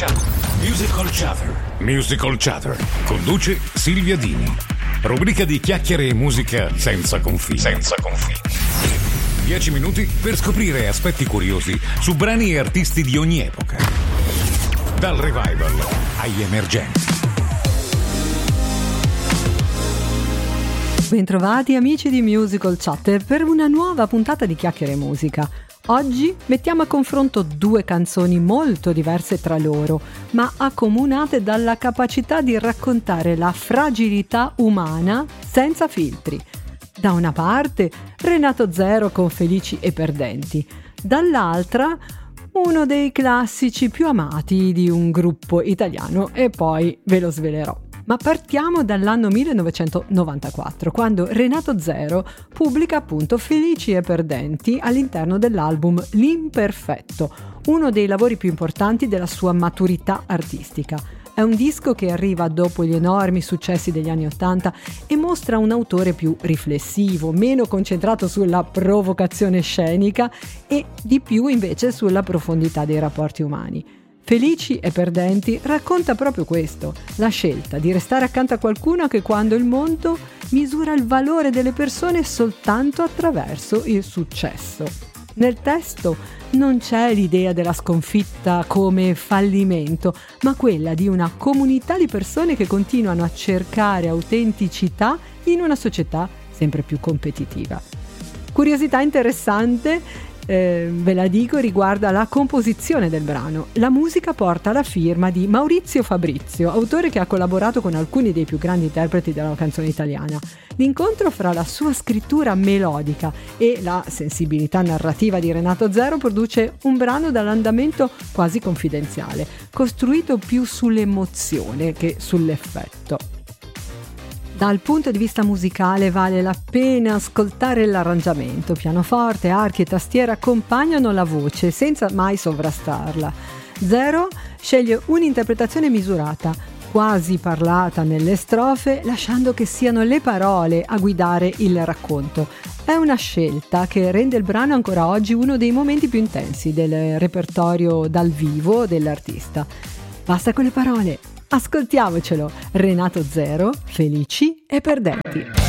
Musical Chatter. Musical Chatter. Conduce Silvia Dini. Rubrica di chiacchiere e musica senza confini. 10 minuti per scoprire aspetti curiosi su brani e artisti di ogni epoca. Dal revival agli emergenti. Bentrovati amici di Musical Chatter per una nuova puntata di Chiacchiere e Musica. Oggi mettiamo a confronto due canzoni molto diverse tra loro, ma accomunate dalla capacità di raccontare la fragilità umana senza filtri. Da una parte Renato Zero con Felici e Perdenti, dall'altra uno dei classici più amati di un gruppo italiano e poi ve lo svelerò. Ma partiamo dall'anno 1994, quando Renato Zero pubblica appunto Felici e Perdenti all'interno dell'album L'Imperfetto, uno dei lavori più importanti della sua maturità artistica. È un disco che arriva dopo gli enormi successi degli anni '80 e mostra un autore più riflessivo, meno concentrato sulla provocazione scenica e di più invece sulla profondità dei rapporti umani. Felici e Perdenti racconta proprio questo, la scelta di restare accanto a qualcuno che quando il mondo misura il valore delle persone soltanto attraverso il successo. Nel testo non c'è l'idea della sconfitta come fallimento, ma quella di una comunità di persone che continuano a cercare autenticità in una società sempre più competitiva. Curiosità interessante, ve la dico, riguarda la composizione del brano. La musica porta la firma di Maurizio Fabrizio, autore che ha collaborato con alcuni dei più grandi interpreti della canzone italiana. L'incontro fra la sua scrittura melodica e la sensibilità narrativa di Renato Zero produce un brano dall'andamento quasi confidenziale, costruito più sull'emozione che sull'effetto. Dal punto di vista musicale vale la pena ascoltare l'arrangiamento. Pianoforte, archi e tastiera accompagnano la voce senza mai sovrastarla. Zero sceglie un'interpretazione misurata, quasi parlata nelle strofe, lasciando che siano le parole a guidare il racconto. È una scelta che rende il brano ancora oggi uno dei momenti più intensi del repertorio dal vivo dell'artista. Basta con le parole! Ascoltiamocelo, Renato Zero, Felici e Perdenti.